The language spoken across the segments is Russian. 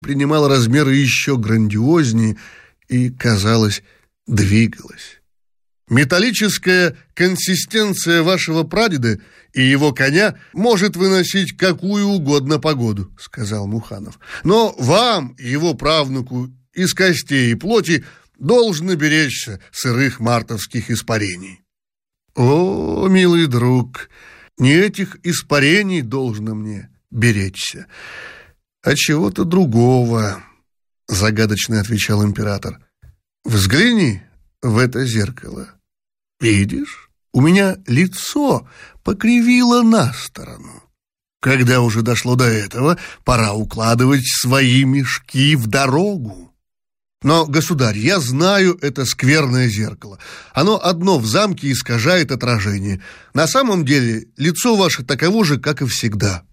принимала размеры еще грандиознее и, казалось, двигалась. «Металлическая консистенция вашего прадеда и его коня может выносить какую угодно погоду», — сказал Муханов. «Но вам, его правнуку, из костей и плоти должно беречься сырых мартовских испарений». «О, милый друг, не этих испарений должно мне беречься, а чего-то другого», — загадочно отвечал император. «Взгляни в это зеркало. Видишь, у меня лицо покривило на сторону. Когда уже дошло до этого, пора укладывать свои мешки в дорогу. Но, государь, я знаю это скверное зеркало. Оно одно в замке искажает отражение. На самом деле лицо ваше таково же, как и всегда.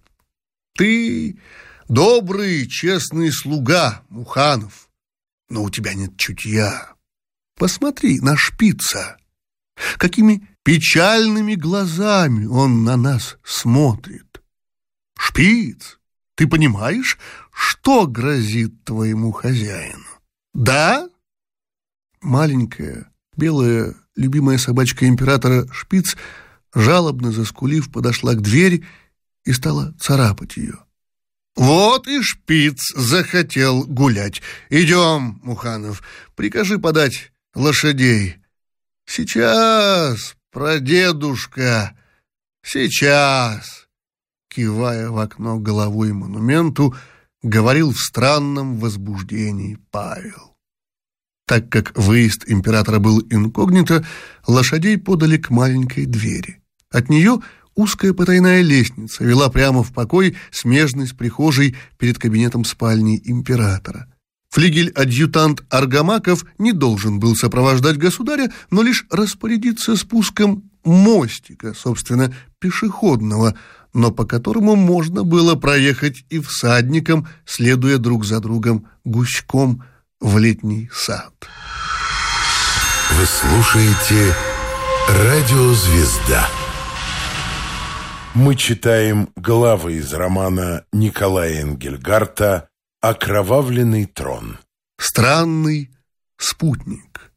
Ты добрый, честный слуга, Муханов, но у тебя нет чутья. Посмотри на Шпица. Какими печальными глазами он на нас смотрит. Шпиц, ты понимаешь, что грозит твоему хозяину? Да?» Маленькая, белая, любимая собачка императора Шпиц, жалобно заскулив, подошла к двери и стала царапать ее. «Вот и Шпиц захотел гулять. Идем, Муханов, прикажи подать лошадей». «Сейчас, прадедушка, сейчас», кивая в окно головой монументу, говорил в странном возбуждении Павел. Так как выезд императора был инкогнито, лошадей подали к маленькой двери. От нее узкая потайная лестница вела прямо в покой, смежный с прихожей перед кабинетом спальни императора. Флигель-адъютант Аргамаков не должен был сопровождать государя, но лишь распорядиться спуском мостика, собственно, пешеходного, но по которому можно было проехать и всадникам, следуя друг за другом гуськом в летний сад. Вы слушаете «Радио Звезда». Мы читаем главы из романа Николая Энгельгарта «Окровавленный трон». Странный спутник.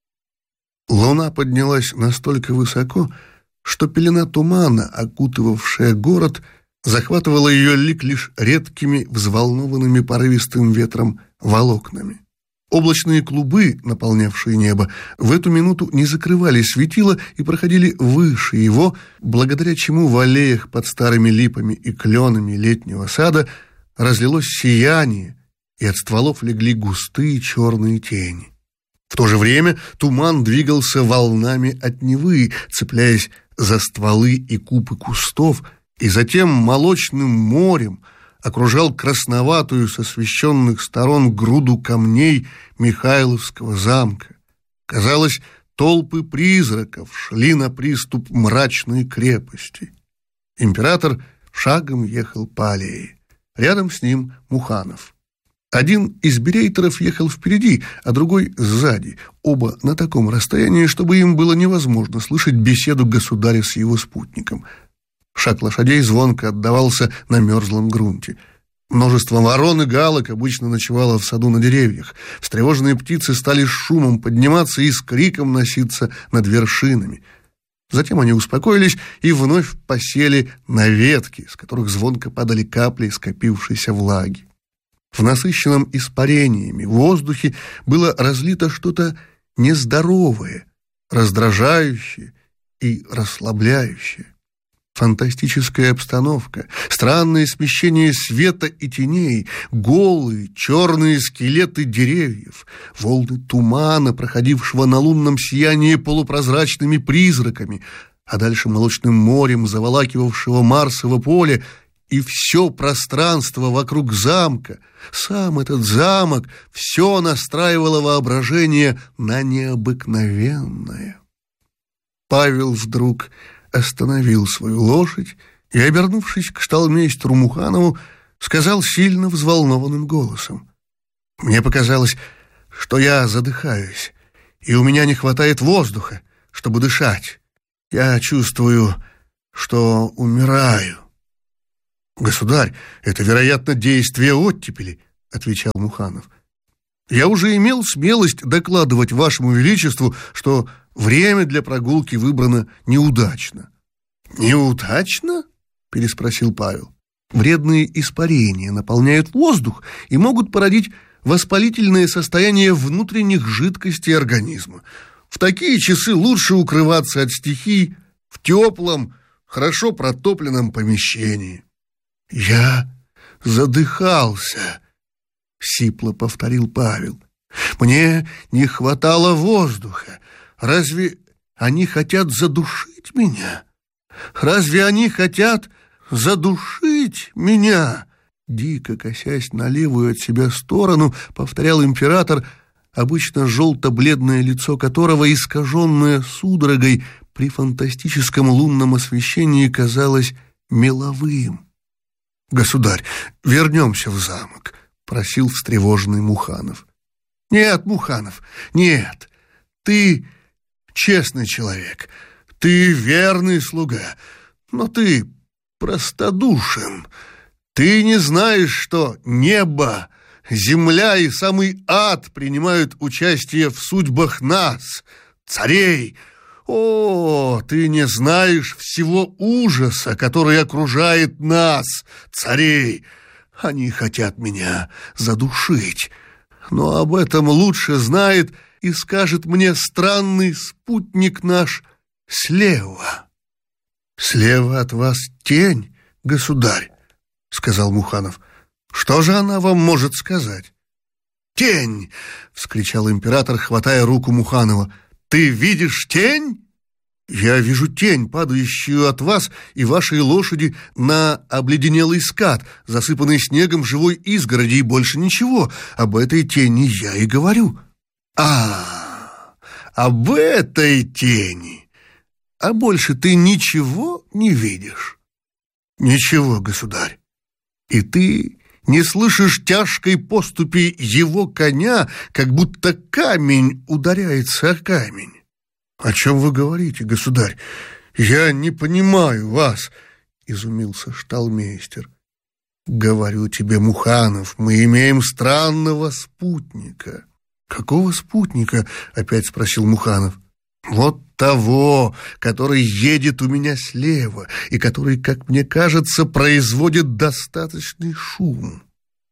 Луна поднялась настолько высоко, что пелена тумана, окутывавшая город, захватывала ее лик лишь редкими, взволнованными порывистым ветром волокнами. Облачные клубы, наполнявшие небо, в эту минуту не закрывали светило и проходили выше его, благодаря чему в аллеях под старыми липами и кленами летнего сада разлилось сияние, и от стволов легли густые черные тени. В то же время туман двигался волнами от Невы, цепляясь за стволы и купы кустов, и затем молочным морем окружал красноватую с освещенных сторон груду камней Михайловского замка. Казалось, толпы призраков шли на приступ мрачной крепости. Император шагом ехал по аллее. Рядом с ним Муханов. Один из берейтеров ехал впереди, а другой сзади, оба на таком расстоянии, чтобы им было невозможно слышать беседу государя с его спутником. Шаг лошадей звонко отдавался на мерзлом грунте. Множество ворон и галок обычно ночевало в саду на деревьях. Встревоженные птицы стали с шумом подниматься и с криком носиться над вершинами. Затем они успокоились и вновь посели на ветки, с которых звонко падали капли скопившейся влаги. В насыщенном испарениями воздухе было разлито что-то нездоровое, раздражающее и расслабляющее. Фантастическая обстановка, странное смещение света и теней, голые черные скелеты деревьев, волны тумана, проходившего на лунном сиянии полупрозрачными призраками, а дальше молочным морем заволакивавшего Марсово поле, и все пространство вокруг замка, сам этот замок, все настраивало воображение на необыкновенное. Павел вдруг остановил свою лошадь и, обернувшись к шталмейстеру Муханову, сказал сильно взволнованным голосом: «Мне показалось, что я задыхаюсь, и у меня не хватает воздуха, чтобы дышать. Я чувствую, что умираю». «Государь, это, вероятно, действие оттепели», отвечал Муханов. «Я уже имел смелость докладывать вашему величеству, что время для прогулки выбрано неудачно». «Неудачно?» — переспросил Павел. «Вредные испарения наполняют воздух и могут породить воспалительное состояние внутренних жидкостей организма. В такие часы лучше укрываться от стихий в теплом, хорошо протопленном помещении». «Я задыхался», — сипло повторил Павел. «Мне не хватало воздуха. Разве они хотят задушить меня? Разве они хотят задушить меня?» Дико косясь на левую от себя сторону, повторял император, обычно желто-бледное лицо которого, искаженное судорогой, при фантастическом лунном освещении казалось меловым. «Государь, вернемся в замок», — просил встревоженный Муханов. «Нет, Муханов, нет. Ты честный человек, ты верный слуга, но ты простодушен. Ты не знаешь, что небо, земля и самый ад принимают участие в судьбах нас, царей. О, ты не знаешь всего ужаса, который окружает нас, царей. Они хотят меня задушить, но об этом лучше знает и скажет мне странный спутник наш слева». «Слева от вас тень, государь», — сказал Муханов. «Что же она вам может сказать?» «Тень!» — вскричал император, хватая руку Муханова. «Ты видишь тень?» «Я вижу тень, падающую от вас и вашей лошади на обледенелый скат, засыпанный снегом живой изгороди, и больше ничего. Об этой тени я и говорю». «Об этой тени! А больше ты ничего не видишь?» «Ничего, государь. И ты не слышишь тяжкой поступи его коня, как будто камень ударяется о камень?» «О чем вы говорите, государь? Я не понимаю вас», — изумился шталмейстер. «Говорю тебе, Муханов, мы имеем странного спутника». «Какого спутника?» — опять спросил Муханов. «Вот того, который едет у меня слева и который, как мне кажется, производит достаточный шум».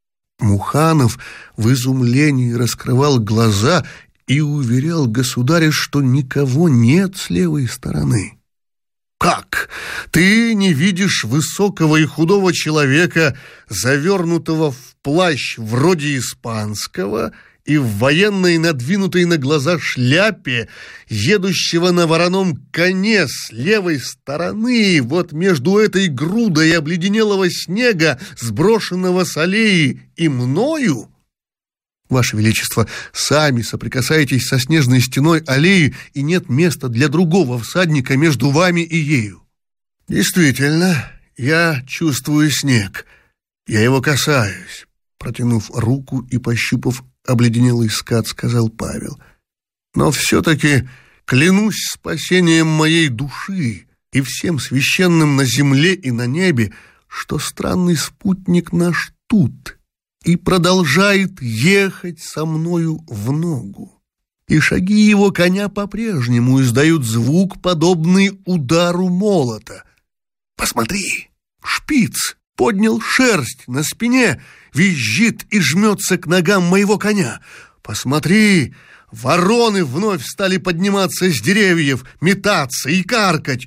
Муханов в изумлении раскрывал глаза и уверял государя, что никого нет с левой стороны. «Как? Ты не видишь высокого и худого человека, завернутого в плащ вроде испанского и в военной, надвинутой на глаза шляпе, едущего на вороном коне с левой стороны, вот между этой грудой обледенелого снега, сброшенного с аллеи, и мною? Ваше Величество, сами соприкасаетесь со снежной стеной аллеи, и нет места для другого всадника между вами и ею». «Действительно, я чувствую снег. Я его касаюсь», — протянув руку и пощупав обледенелый скат, сказал Павел. «Но все-таки клянусь спасением моей души и всем священным на земле и на небе, что странный спутник наш тут и продолжает ехать со мною в ногу. И шаги его коня по-прежнему издают звук, подобный удару молота. Посмотри, шпиц поднял шерсть на спине, визжит и жмется к ногам моего коня. Посмотри, вороны вновь стали подниматься с деревьев, метаться и каркать.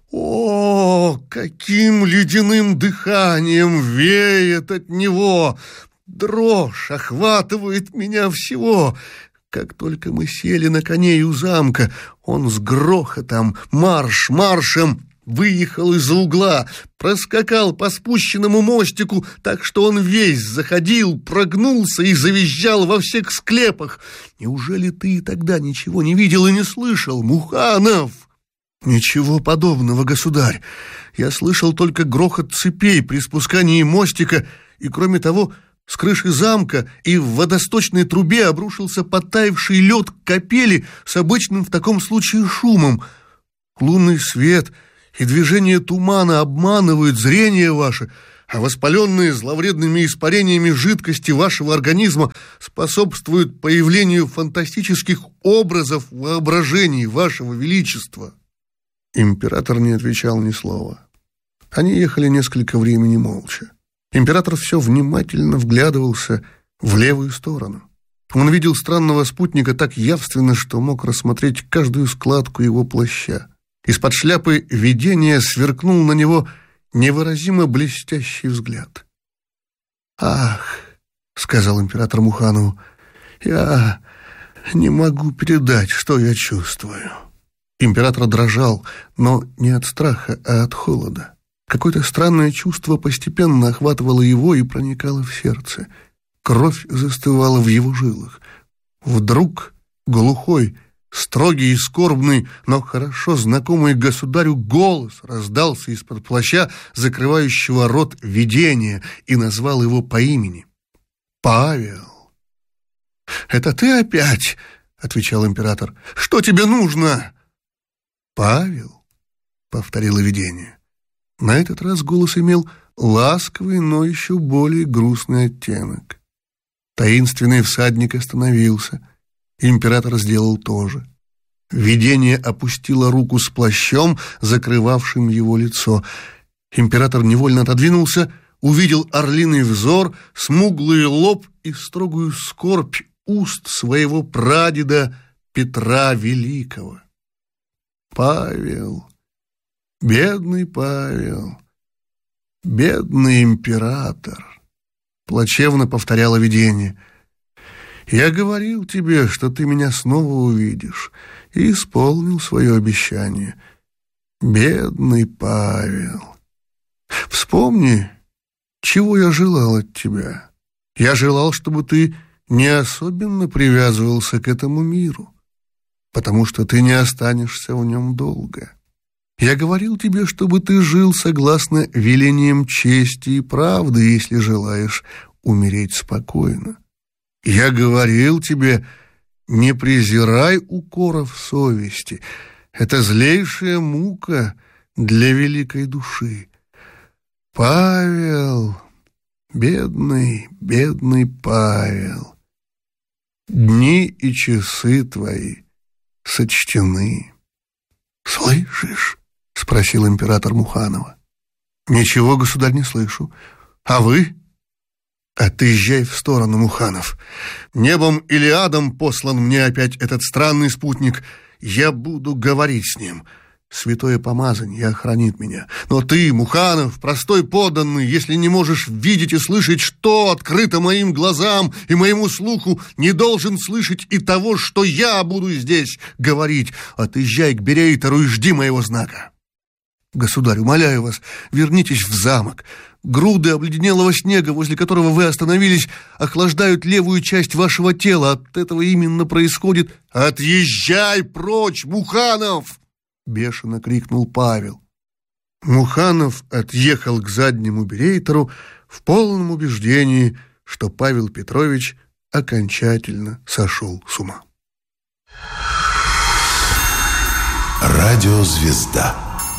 О, каким ледяным дыханием веет от него! Дрожь охватывает меня всего. Как только мы сели на коней у замка, он с грохотом, маршем выехал из-за угла, проскакал по спущенному мостику, так что он весь заходил, прогнулся и завизжал во всех склепах. Неужели ты тогда ничего не видел и не слышал, Муханов? Ничего подобного, государь. Я слышал только грохот цепей при спускании мостика, и, кроме того, с крыши замка и в водосточной трубе обрушился подтаявший лед капели с обычным в таком случае шумом. Лунный свет и движение тумана обманывают зрение ваше, а воспаленные зловредными испарениями жидкости вашего организма способствуют появлению фантастических образов в воображении вашего величества». Император не отвечал ни слова. Они ехали несколько времени молча. Император все внимательно вглядывался в левую сторону. Он видел странного спутника так явственно, что мог рассмотреть каждую складку его плаща. Из-под шляпы видения сверкнул на него невыразимо блестящий взгляд. «Ах!» — сказал император Муханову, — «я не могу передать, что я чувствую». Император дрожал, но не от страха, а от холода. Какое-то странное чувство постепенно охватывало его и проникало в сердце. Кровь застывала в его жилах. Вдруг глухой, строгий и скорбный, но хорошо знакомый государю голос раздался из-под плаща, закрывающего рот видения, и назвал его по имени. «Павел!» «Это ты опять?» — отвечал император. «Что тебе нужно?» «Павел», — повторило видение. На этот раз голос имел ласковый, но еще более грустный оттенок. Таинственный всадник остановился. Император сделал то же. Видение опустило руку с плащом, закрывавшим его лицо. Император невольно отодвинулся, увидел орлиный взор, смуглый лоб и строгую скорбь уст своего прадеда Петра Великого. «Павел, бедный Павел, бедный император», — плачевно повторяло видение. «Я говорил тебе, что ты меня снова увидишь, и исполнил свое обещание. Бедный Павел, вспомни, чего я желал от тебя. Я желал, чтобы ты не особенно привязывался к этому миру, потому что ты не останешься в нем долго. Я говорил тебе, чтобы ты жил согласно велениям чести и правды, если желаешь умереть спокойно. Я говорил тебе, не презирай укоров совести. Это злейшая мука для великой души. Павел, бедный, бедный Павел, дни и часы твои сочтены». «Слышишь?» — спросил император Муханова. «Ничего, государь, не слышу. А вы?» «Отъезжай в сторону, Муханов. Небом или адом послан мне опять этот странный спутник. Я буду говорить с ним. Святое помазанье охранит меня. Но ты, Муханов, простой подданный, если не можешь видеть и слышать, что открыто моим глазам и моему слуху, не должен слышать и того, что я буду здесь говорить. Отъезжай к Берейтору и жди моего знака. Государь, умоляю вас, вернитесь в замок. Груды обледенелого снега, возле которого вы остановились, охлаждают левую часть вашего тела. От этого именно происходит... «Отъезжай прочь, Муханов!» — бешено крикнул Павел. Муханов отъехал к заднему Берейтору в полном убеждении, что Павел Петрович окончательно сошел с ума. Радиозвезда.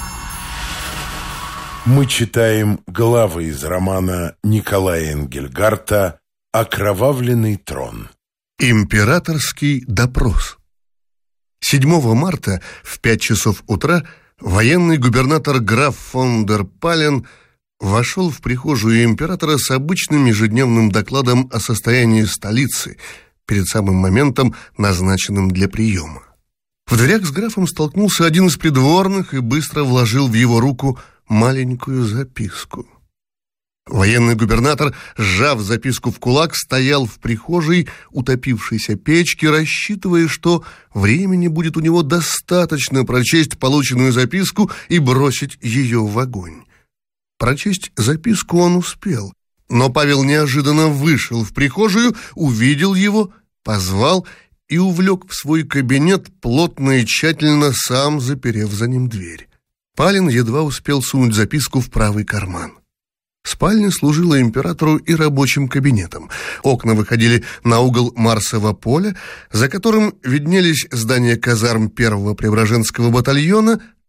Мы читаем главы из романа Николая Энгельгарта «Окровавленный трон». Императорский допрос. 7 марта в 5 часов утра военный губернатор граф фон дер Пален вошел в прихожую императора с обычным ежедневным докладом о состоянии столицы перед самым моментом, назначенным для приема. В дверях с графом столкнулся один из придворных и быстро вложил в его руку маленькую записку. Военный губернатор, сжав записку в кулак, стоял в прихожей утопившейся печки, рассчитывая, что времени будет у него достаточно прочесть полученную записку и бросить ее в огонь. Прочесть записку он успел, но Павел неожиданно вышел в прихожую, увидел его, позвал и увлек в свой кабинет, плотно и тщательно сам заперев за ним дверь. Пален едва успел сунуть записку в правый карман. Спальня служила императору и рабочим кабинетом. Окна выходили на угол Марсового поля, за которым виднелись здания казарм 1-го Преображенского батальона,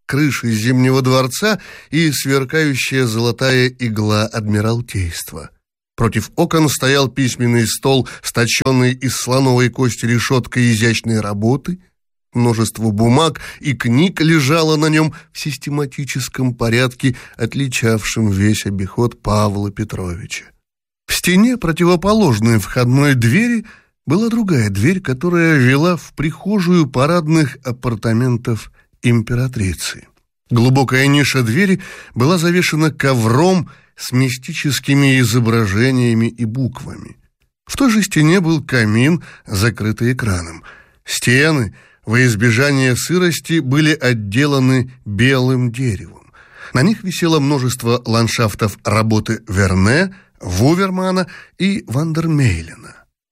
крыши Зимнего дворца и сверкающая золотая игла Адмиралтейства. Против окон стоял письменный стол с точенной из слоновой кости решеткой изящной работы. Множество бумаг и книг лежало на нем в систематическом порядке, отличавшем весь обиход Павла Петровича. В стене, противоположной входной двери, была другая дверь, которая вела в прихожую парадных апартаментов императрицы. Глубокая ниша двери была завешена ковром с мистическими изображениями и буквами. В той же стене был камин, закрытый экраном. Стены, во избежание сырости, были отделаны белым деревом. На них висело множество ландшафтов работы Верне, Вувермана и Вандермейлена.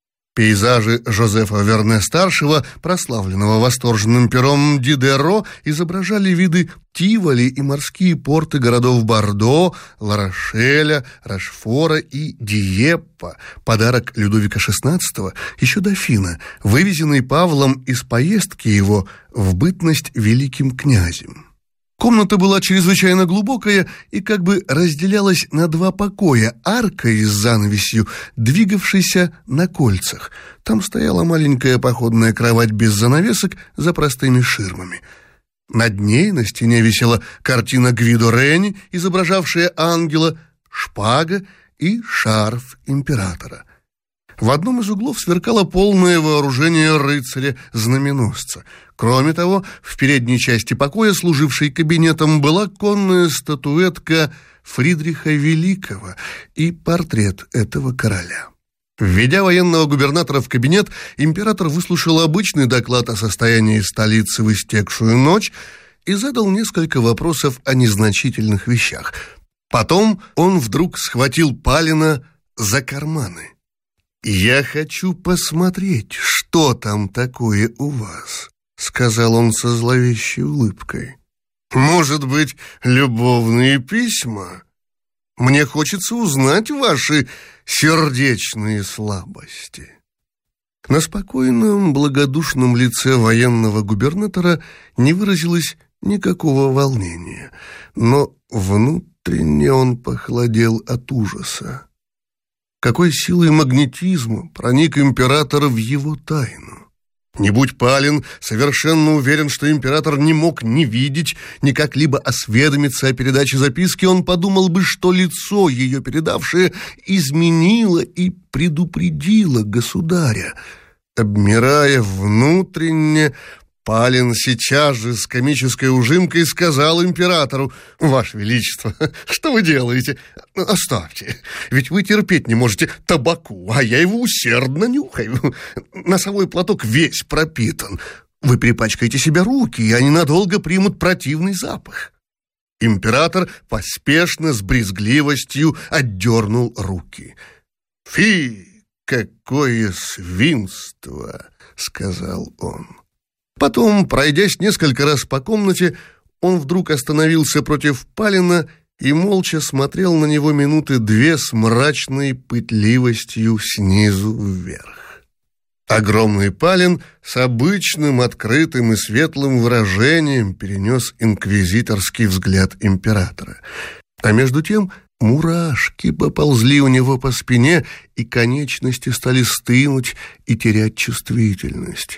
Пейзажи Жозефа Верне-старшего, прославленного восторженным пером Дидеро, изображали виды Тиволи и морские порты городов Бордо, Ла-Рошеля, Рошфора и Диеппа, подарок Людовика XVI, еще дофина, вывезенный Павлом из поездки его в бытность великим князем. Комната была чрезвычайно глубокая и как бы разделялась на два покоя аркой с занавесью, двигавшейся на кольцах. Там стояла маленькая походная кровать без занавесок за простыми ширмами. Над ней на стене висела картина Гвидо Рени, изображавшая ангела, шпага и шарф императора. В одном из углов сверкало полное вооружение рыцаря-знаменосца. Кроме того, в передней части покоя, служившей кабинетом, была конная статуэтка Фридриха Великого и портрет этого короля. Введя военного губернатора в кабинет, император выслушал обычный доклад о состоянии столицы в истекшую ночь и задал несколько вопросов о незначительных вещах. Потом он вдруг схватил Палина за карманы. «Я хочу посмотреть, что там такое у вас», — сказал он со зловещей улыбкой. «Может быть, любовные письма? Мне хочется узнать ваши сердечные слабости». На спокойном, благодушном лице военного губернатора не выразилось никакого волнения, но внутренне он похолодел от ужаса. Какой силой магнетизма проник император в его тайну? Не будь Палин совершенно уверен, что император не мог ни видеть, ни как-либо осведомиться о передаче записки, он подумал бы, что лицо, ее передавшее, изменило и предупредило государя. Обмирая внутренне, Палин сейчас же с комической ужимкой сказал императору: «Ваше Величество, что вы делаете? Оставьте, ведь вы терпеть не можете табаку, а я его усердно нюхаю. Носовой платок весь пропитан. Вы перепачкаете себе руки, и они надолго примут противный запах». Император поспешно, с брезгливостью отдернул руки. «Фи, какое свинство!» — сказал он. Потом, пройдясь несколько раз по комнате, он вдруг остановился против Палина и молча смотрел на него минуты две с мрачной пытливостью снизу вверх. Огромный Палин с обычным, открытым и светлым выражением перенес инквизиторский взгляд императора. А между тем мурашки поползли у него по спине, и конечности стали стынуть и терять чувствительность.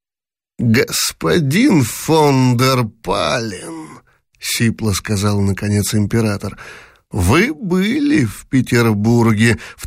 «Господин фон дер Пален», — сипло сказал наконец император, — «вы были в Петербурге в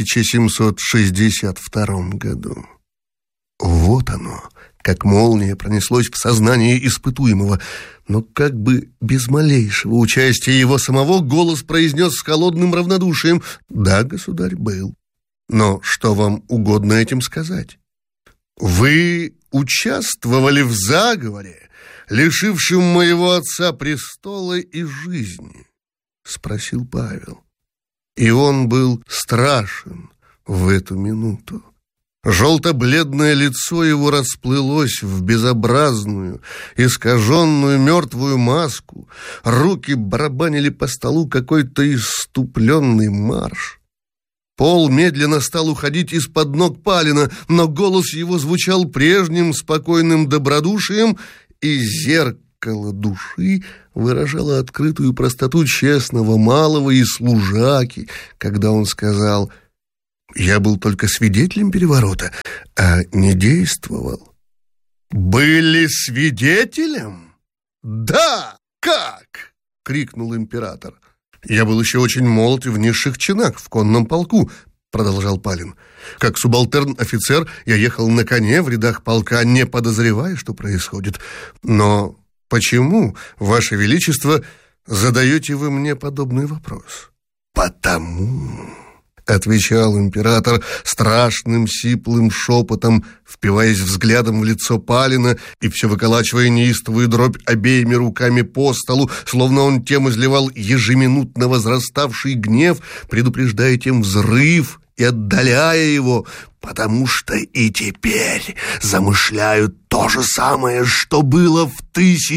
1762 году». Вот оно, как молния пронеслось в сознании испытуемого, но как бы без малейшего участия его самого голос произнес с холодным равнодушием: «Да, государь, был. Но что вам угодно этим сказать? Вы участвовали в заговоре, лишившем моего отца престола и жизни?» — спросил Павел. И он был страшен в эту минуту. Желто-бледное лицо его расплылось в безобразную, искаженную мертвую маску. Руки барабанили по столу какой-то исступленный марш. Пол медленно стал уходить из-под ног Палина, но голос его звучал прежним спокойным добродушием, и зеркало зеркало души выражало открытую простоту честного малого и служаки, когда он сказал: «Я был только свидетелем переворота, а не действовал». «Были свидетелем? Да! Как?» — крикнул император. «Я был еще очень молод и в низших чинах в конном полку», — продолжал Палин. «Как субалтерн-офицер я ехал на коне в рядах полка, не подозревая, что происходит. Но почему, Ваше Величество, задаете вы мне подобный вопрос?» «Потому», — отвечал император страшным сиплым шепотом, впиваясь взглядом в лицо Палина и все выколачивая неистовую дробь обеими руками по столу, словно он тем изливал ежеминутно возраставший гнев, предупреждая тем взрыв и отдаляя его, «потому что и теперь замышляют то же самое, что было в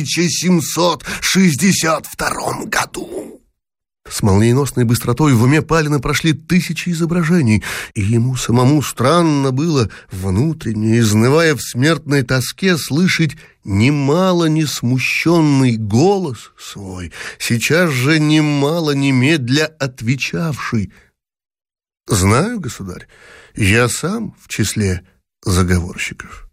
1762 году». С молниеносной быстротой в уме Палина прошли тысячи изображений, и ему самому странно было, внутренне изнывая в смертной тоске, слышать немало не смущенный голос свой, сейчас же немало немедля отвечавший: «Знаю, государь, я сам в числе заговорщиков».